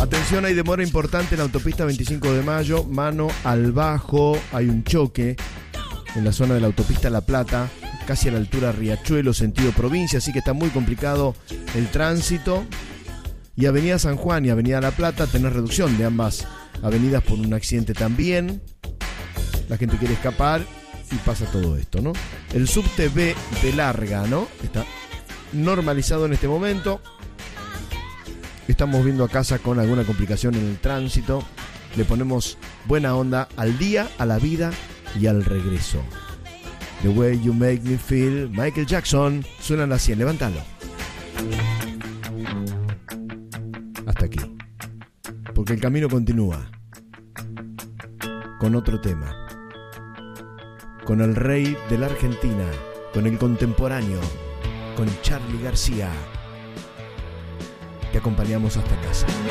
Atención, hay demora importante en la autopista 25 de Mayo, mano al bajo, hay un choque en la zona de la autopista La Plata, casi a la altura de Riachuelo, sentido provincia, así que está muy complicado el tránsito. Y Avenida San Juan y Avenida La Plata tenés reducción de ambas avenidas por un accidente también. La gente quiere escapar y pasa todo esto, ¿no? El subte B de larga, ¿no? Está normalizado en este momento. Estamos viendo a casa con alguna complicación en el tránsito. Le ponemos buena onda al día, a la vida y al regreso. The Way You Make Me Feel, Michael Jackson. Suenan las 100, levántalo. Hasta aquí. Porque el camino continúa. Con otro tema. Con el rey de la Argentina. Con el contemporáneo. Con Charly García. Te acompañamos hasta casa.